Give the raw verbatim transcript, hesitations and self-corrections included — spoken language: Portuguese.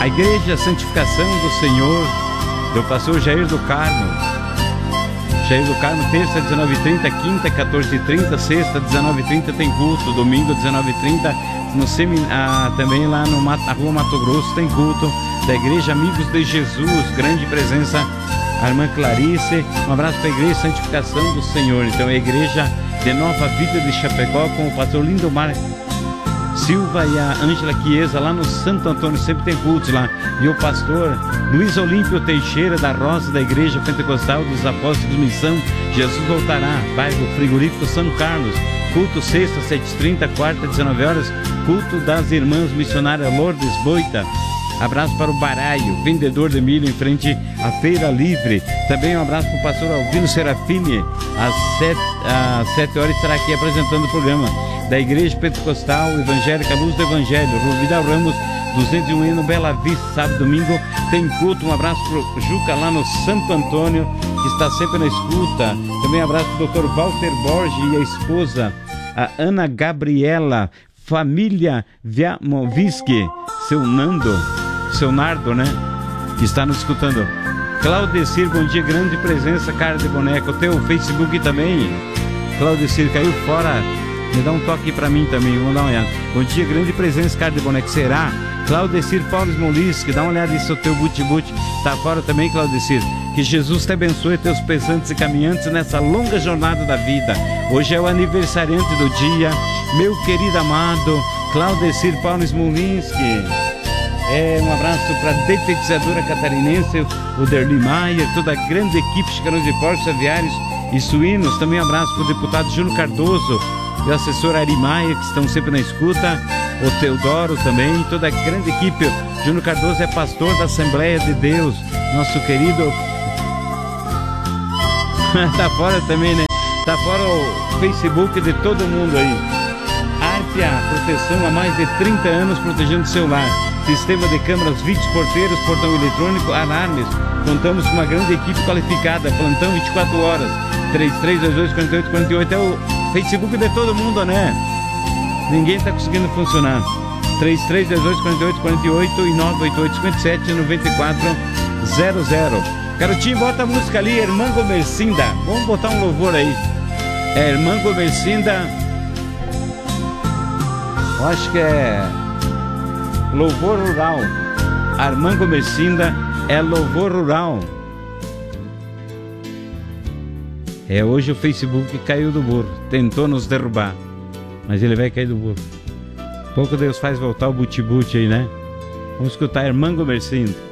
A Igreja Santificação do Senhor, do pastor Jair do Carmo. Jair do Carmo, terça, dezenove e trinta, quinta, quatorze e trinta, sexta, dezenove e trinta tem culto, domingo, dezenove e trinta, no semi, ah, também lá no, na rua Mato Grosso tem culto da Igreja Amigos de Jesus, grande presença, a irmã Clarice, um abraço para a Igreja Santificação do Senhor. Então, a Igreja de Nova Vida de Chapecó, com o pastor Lindomar Silva e a Ângela Chiesa, lá no Santo Antônio, sempre tem cultos lá. E o pastor Luiz Olímpio Teixeira, da Rosa, da Igreja Pentecostal dos Apóstolos Missão Jesus Voltará, bairro Frigorífico São Carlos. Culto sexta, sete e trinta, quarta, dezenove horas, culto das Irmãs Missionárias Lourdes Boita. Abraço para o Baraio, vendedor de milho em frente à Feira Livre. Também um abraço para o pastor Alvino Serafini, às sete, às sete horas estará aqui apresentando o programa da Igreja Pentecostal Evangélica Luz do Evangelho, Rua Vidal Ramos, duzentos e um no Bela Vista, sábado e domingo tem culto. Um abraço para o Juca lá no Santo Antônio, que está sempre na escuta. Também um abraço para o doutor Walter Borges e a esposa, a Ana Gabriela, família Viamoviski, seu Nando, seu Nardo, né? Que está nos escutando. Claudecir, bom dia, grande presença, cara de boneca. O teu Facebook também, Claudecir, caiu fora. Me dá um toque pra mim também, vamos dar uma olhada. Bom dia, grande presença, cara de boneca. Será? Claudecir Paulo Smolinski, dá uma olhada nisso, o teu buti-buti. Tá fora também, Claudecir. Que Jesus te abençoe, teus pesantes e caminhantes nessa longa jornada da vida. Hoje é o aniversariante do dia, meu querido amado Claudecir Paulo Smolinski. É, um abraço para a detetizadora catarinense, o Derli Maia, toda a grande equipe Chicarões de Porcos, Aviários e Suínos. Também um abraço para o deputado Júlio Cardoso e o assessor Ari Maia, que estão sempre na escuta. O Teodoro também, toda a grande equipe. Júlio Cardoso é pastor da Assembleia de Deus, nosso querido. Tá fora também, né? Tá fora o Facebook de todo mundo aí. Arpia Proteção, há mais de trinta anos protegendo seu lar. Sistema de câmeras, vídeos, porteiros, portão eletrônico, alarmes. Contamos com uma grande equipe qualificada. Plantão vinte e quatro horas. três três dois dois, quatro oito quatro oito é o Facebook de todo mundo, né? Ninguém tá conseguindo funcionar. três três dois dois, quatro oito quatro oito e nove oito oito cinco sete nove quatro zero zero. Garotinho, bota a música ali, Irmã Gomercinda. Vamos botar um louvor aí. É Irmã Gomercinda. Eu acho que é Louvor Rural. A Irmã Gomercinda é Louvor Rural. É, hoje o Facebook caiu do burro. Tentou nos derrubar, mas ele vai cair do burro. Pouco Deus faz voltar o buti-buti aí, né? Vamos escutar a Irmã Gomercinda.